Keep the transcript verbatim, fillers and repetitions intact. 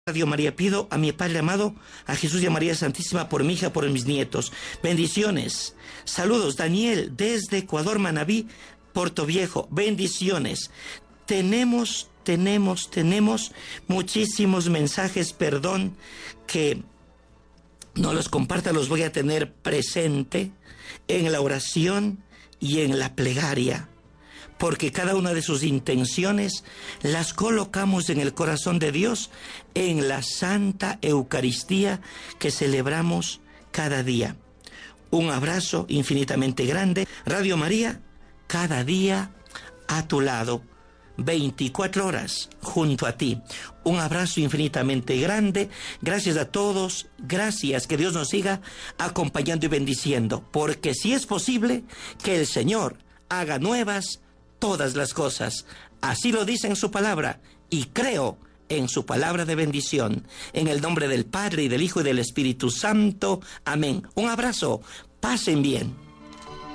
Radio María, pido a mi Padre amado, a Jesús y a María Santísima, por mi hija, por mis nietos. Bendiciones. Saludos, Daniel, desde Ecuador, Manabí, Puerto Viejo. Bendiciones. Tenemos, tenemos, tenemos muchísimos mensajes, perdón, que no los comparta, los voy a tener presente en la oración y en la plegaria, porque cada una de sus intenciones las colocamos en el corazón de Dios en la Santa Eucaristía que celebramos cada día. Un abrazo infinitamente grande. Radio María, cada día a tu lado, veinticuatro horas junto a ti. Un abrazo infinitamente grande. Gracias a todos. Gracias. Que Dios nos siga acompañando y bendiciendo, porque si es posible que el Señor haga nuevas todas las cosas. Así lo dice en su palabra, y creo en su palabra de bendición. En el nombre del Padre, y del Hijo, y del Espíritu Santo. Amén. Un abrazo. Pasen bien.